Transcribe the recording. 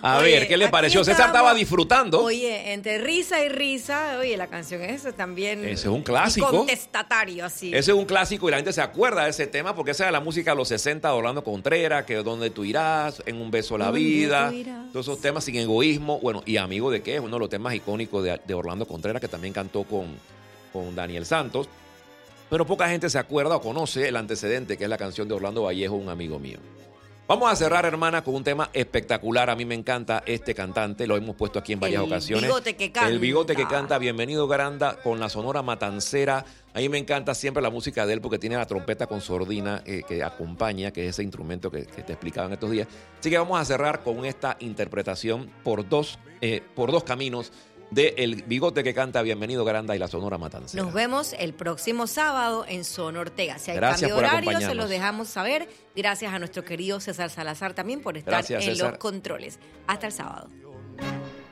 A ver, ¿qué le pareció? César estaba disfrutando. Oye, entre risa y risa, oye, la canción esa también. Ese es un clásico. Contestatario, así. Ese es un clásico y la gente se acuerda de ese tema porque esa era la música de los 60 de Orlando Contreras, que Donde tú irás, En un beso la vida, todos esos temas Sin egoísmo, bueno, y Amigo de qué, es uno de los temas icónicos de Orlando Contreras, que también cantó con Daniel Santos. Pero poca gente se acuerda o conoce el antecedente, que es la canción de Orlando Vallejo, Un amigo mío. Vamos a cerrar, hermana, con un tema espectacular. A mí me encanta este cantante, lo hemos puesto aquí en varias ocasiones. El bigote que canta. El bigote que canta. Bienvenido, Granda, con la Sonora Matancera. A mí me encanta siempre la música de él porque tiene la trompeta con sordina que acompaña, que es ese instrumento que te explicaba en estos días. Así que vamos a cerrar con esta interpretación por dos caminos de El bigote que canta, Bienvenido, Granda y la Sonora Matancera. Nos vemos el próximo sábado en Son Ortega. Si hay Gracias cambio por de horario, se acompañarnos. los dejamos saber. Gracias a nuestro querido César Salazar también por estar Gracias, en César. los controles. Hasta el sábado.